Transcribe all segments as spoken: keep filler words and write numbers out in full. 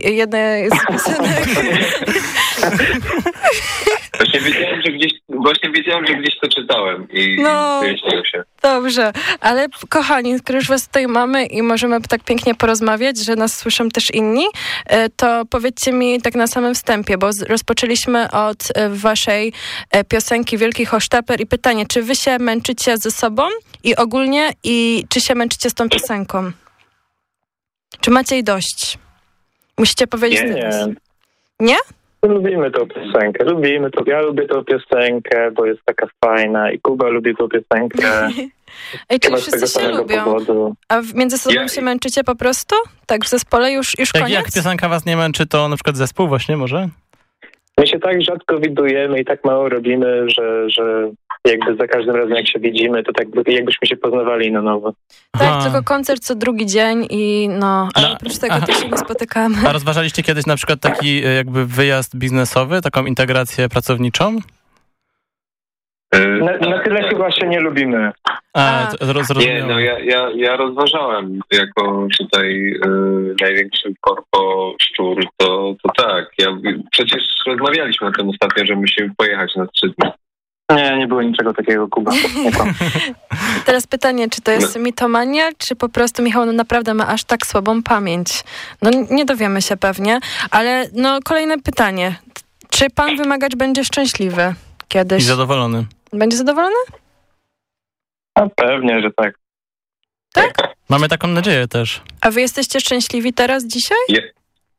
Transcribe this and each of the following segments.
jednej z piosenek. Właśnie wiedziałem, że gdzieś, właśnie wiedziałem, że gdzieś to czytałem i no, wyjaśniłem się. Dobrze, ale kochani, skoro już was tutaj mamy i możemy tak pięknie porozmawiać, że nas słyszą też inni, to powiedzcie mi tak na samym wstępie, bo rozpoczęliśmy od waszej piosenki Wielki Hochstapler i pytanie, czy wy się męczycie ze sobą i ogólnie, i czy się męczycie z tą piosenką? Czy macie jej dość? Musicie powiedzieć Nie, teraz. nie. Nie? Lubimy tą piosenkę, lubimy to. Ja lubię tą piosenkę, bo jest taka fajna i Kuba lubi tą piosenkę. Ej, czyli wszyscy się lubią. Powodu. A między sobą Ja... się męczycie po prostu? Tak w zespole już, już tak koniec? Jak piosenka was nie męczy, to na przykład zespół właśnie może? My się tak rzadko widujemy i tak mało robimy, że, że jakby za każdym razem jak się widzimy, to tak jakbyśmy się poznawali na nowo. Tak, Aha. tylko koncert co drugi dzień i no, ale No, oprócz tego aha. to się nie spotykamy. A rozważaliście kiedyś na przykład taki jakby wyjazd biznesowy, taką integrację pracowniczą? Na, na tyle chyba się nie lubimy. A, A. to zrozumiałem. Nie, no ja, ja, ja rozważałem jako tutaj y, największy korpo szczur, to, to tak. Ja, przecież rozmawialiśmy o tym ostatnio, że musimy pojechać na trzy dni. Nie, nie było niczego takiego, Kuba. Teraz pytanie, czy to jest mitomania, czy po prostu Michał no, naprawdę ma aż tak słabą pamięć? No nie dowiemy się pewnie, ale no kolejne pytanie. Czy pan wymagacz będzie szczęśliwy kiedyś? I zadowolony. Będzie zadowolony? A pewnie, że tak. Tak? Mamy taką nadzieję też. A wy jesteście szczęśliwi teraz, dzisiaj? Je,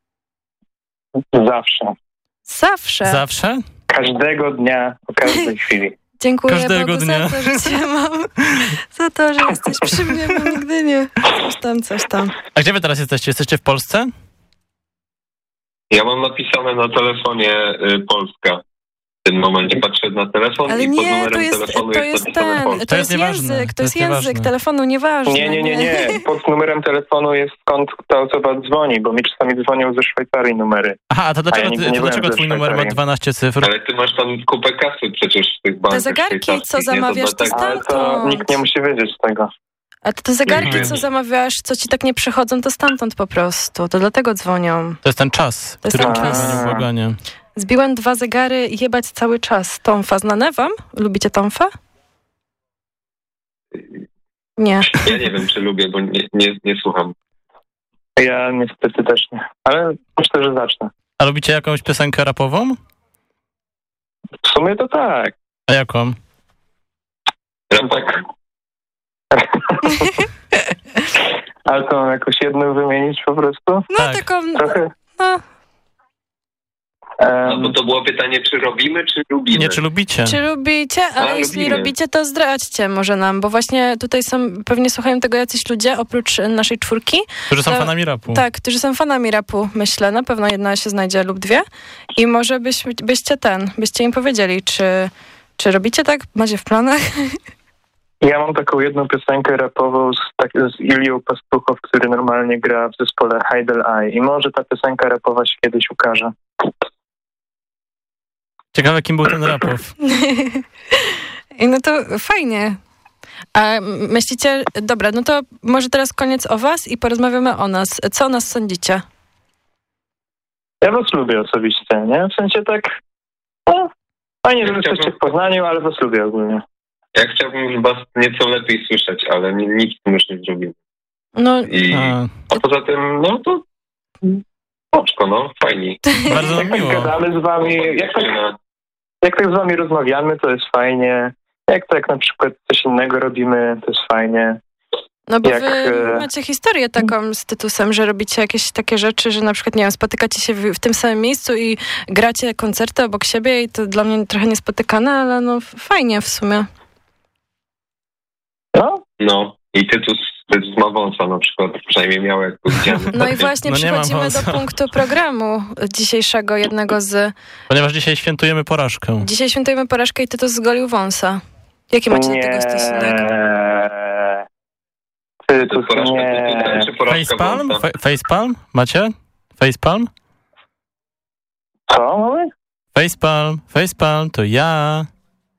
Zawsze. Zawsze. Zawsze? Każdego dnia, o każdej chwili. Dziękuję Każdego Bogu dnia. za to, że cię mam. Za to, że jesteś przy mnie, bo nigdy nie. Coś tam, coś tam. A gdzie wy teraz jesteście? Jesteście w Polsce? ja mam napisane na telefonie y, Polska. W tym momencie patrzę na telefon Ale i pod nie, numerem to jest, telefonu to jest jest napisane ten, Polska. to jest nieważne, język, to to jest jest język nieważne. telefonu, nieważne. Nie, nie, nie, nie. Pod numerem telefonu jest skąd ta osoba dzwoni, bo mi czasami dzwonią ze Szwajcarii numery. Aha, a to dlaczego, ja nigdy ty, nie to byłem dlaczego ze twój numer ma Szwajcarii. dwanaście cyfr? Ale ty masz tam kupę kasy przecież w tych bankach. Te zegarki, co szwajcarskich, nie? zamawiasz, to dlatego- Ale to Stamtąd. nikt nie musi wiedzieć tego. A te zegarki, Mhm. co zamawiasz, co ci tak nie przychodzą, to stamtąd po prostu. To dlatego dzwonią. To jest ten czas, To jest który ten mamy czas. w błaganie. Zbiłem dwa zegary, jebać cały czas. Tomfa, znane wam? Lubicie Tomfa? Nie. Ja nie wiem, czy lubię, bo nie, nie, nie słucham. Ja niestety też nie. Ale myślę, że zacznę. A lubicie jakąś piosenkę rapową? W sumie to tak. A jaką? Rapak. Ale to mam jakoś jedną wymienić po prostu? No Tak. taką, Trochę. no, No bo to było pytanie, czy robimy, czy lubimy. Nie, czy lubicie? czy lubicie, ale A, jeśli lubimy. robicie, to zdradźcie może nam, bo właśnie tutaj są, pewnie słuchają tego jacyś ludzie, oprócz naszej czwórki. Którzy są to- fanami rapu. Tak, którzy są fanami rapu, myślę. Na pewno jedna się znajdzie lub dwie. I może byś, byście ten, byście im powiedzieli, czy, czy robicie tak? Macie w planach? Ja mam taką jedną piosenkę rapową z, tak, z Ilią Pastuchow, który normalnie gra w zespole Heidel Eye. I może ta piosenka rapowa się kiedyś ukaże. Ciekawe, kim był ten rapow. I no to fajnie. A myślicie, dobra, no to może teraz koniec o was i porozmawiamy o nas. Co o nas sądzicie? Ja was lubię osobiście, nie? W sensie tak, no, fajnie, że Ja jesteście chciałbym- w Poznaniu, ale was lubię ogólnie. Ja chciałbym już was nieco lepiej słyszeć, ale ni- nic z tym już nie zrobimy. No, I, A, a poza tym, no to oczko, no, fajni. bardzo nam Jak miło. gadamy z wami, jak tak, Dziewczyna. jak tak z wami rozmawiamy, to jest fajnie. Jak tak na przykład coś innego robimy, to jest fajnie. no bo jak, wy e, macie historię taką z Tytusem, że robicie jakieś takie rzeczy, że na przykład, nie wiem, spotykacie się w, w tym samym miejscu i gracie koncerty obok siebie i to dla mnie trochę niespotykane, ale no fajnie w sumie. No, No, i Tytus, Tytus ma wąsa na przykład, przynajmniej miał, jak go widziałem. No i właśnie No nie mam przechodzimy wąsa. do punktu programu dzisiejszego, jednego z... Ponieważ dzisiaj świętujemy porażkę. Dzisiaj świętujemy porażkę i Tytus zgolił wąsa. Jaki macie do tego stosunek? Ty, To tu jest porażka Tytusa, nie. czy porażka Facepalm? wąsa? Fa- Facepalm? Macie? Facepalm? Co mamy? Facepalm, facepalm, to ja.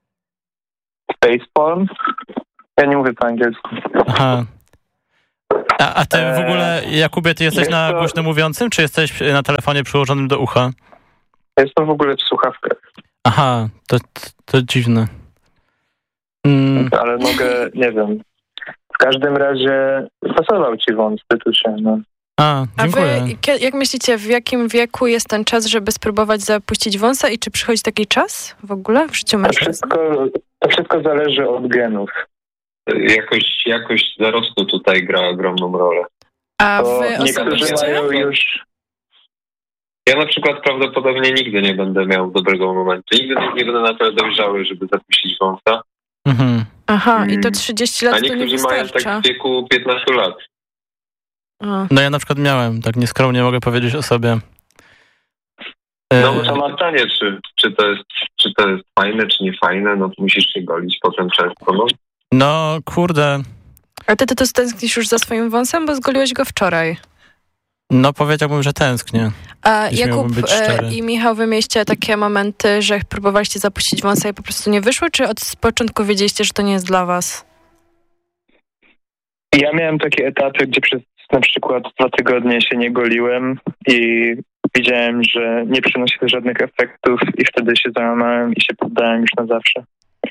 Facepalm? Ja nie mówię po angielsku. Aha. A, a ty w ogóle, Jakubie, ty jesteś Wiesz na co? głośno mówiącym, czy jesteś na telefonie przyłożonym do ucha? Jestem w ogóle w słuchawkach, Aha, to, to dziwne. Mm, ale mogę, nie wiem. W każdym razie pasował ci wąs, tytusie, no. a, A dziękuję. wy, kie- jak myślicie, w jakim wieku jest ten czas, żeby spróbować zapuścić wąsa i czy przychodzi taki czas w ogóle w życiu To mężczyzn? wszystko, to wszystko zależy od genów. Jakość, jakość zarostu tutaj gra ogromną rolę. A Bo wy niektórzy osobiście? mają już... Ja na przykład prawdopodobnie nigdy nie będę miał dobrego momentu. Nigdy nie, nie będę na tyle dojrzały, żeby zapuścić wąsa. Mhm. Aha, i to Mm. trzydzieści A lat to nie niektórzy mają tak wystarcza. w wieku piętnastu lat. A. No ja na przykład miałem, tak nieskromnie mogę powiedzieć o sobie. No E, bo to ma pytanie, czy, czy, to jest, czy to jest fajne, czy nie fajne, no to musisz się golić potem często. No. No, kurde, A ty, ty to stęsknisz już za swoim wąsem, bo zgoliłeś go wczoraj. no powiedziałbym, że tęsknię. A Jeśli Jakub miałbym być e, szczery. i Michał, wy mieliście takie momenty, że próbowaliście zapuścić wąsa i po prostu nie wyszło, czy od początku wiedzieliście, że to nie jest dla was? Ja miałem takie etapy, gdzie przez na przykład dwa tygodnie się nie goliłem i widziałem, że nie przynosi to żadnych efektów i wtedy się załamałem i się poddałem już na zawsze.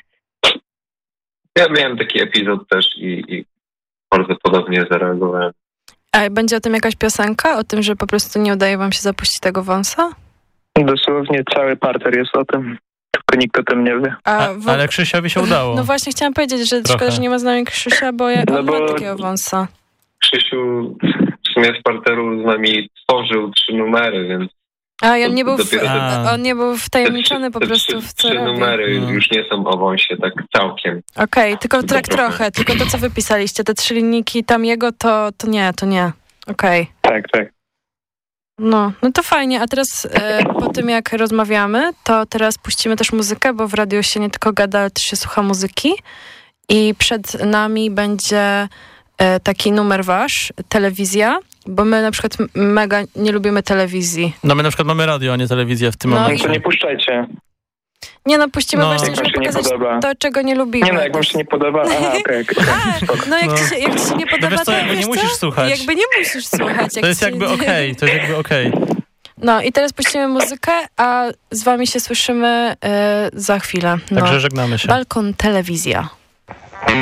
Ja miałem taki epizod też i, i bardzo podobnie zareagowałem. A będzie o tym jakaś piosenka? O tym, że po prostu nie udaje wam się zapuścić tego wąsa? Dosłownie cały parter jest o tym, tylko nikt o tym nie wie. A, w... ale Krzysiowi się udało. No właśnie chciałam powiedzieć, że Trochę. szkoda, że nie ma z nami Krzysia, bo ja, No on bo- ma takiego wąsa. Krzysiu w sumie z parteru z nami tworzył trzy numery, więc A on nie był, w, Dopiero te- on nie był te wtajemniczony po te prostu trzy, w co trzy robi. numery No. już nie są o wąsie tak całkiem. Okej, tylko tak trochę. trochę, tylko to, co wy pisaliście, te trzy linijki tam jego, to, to nie, to nie. Okej. Tak, tak. No, no to fajnie, a teraz e, po tym jak rozmawiamy, to teraz puścimy też muzykę, bo w radiu się nie tylko gada, ale też się słucha muzyki i przed nami będzie e, taki numer wasz, telewizja, bo my na przykład m- mega nie lubimy telewizji. No my na przykład mamy radio, a nie telewizję w tym No No momencie. to nie puszczajcie. Nie no, puścimy No. właśnie, Jak żeby wam się nie pokazać podoba. to, czego nie lubimy. Nie no, jak wam się nie podoba... Aha, okej, okej. A, no jak, No. Ci się, jak ci się nie podoba, wiesz co, to jakby nie wiesz musisz co? słuchać. Jakby nie musisz słuchać. Jak To jest ci- jakby okej, to jest jakby okej. No i teraz puścimy muzykę, a z wami się słyszymy e, za chwilę. No. Także żegnamy się. Balkon Telewizja.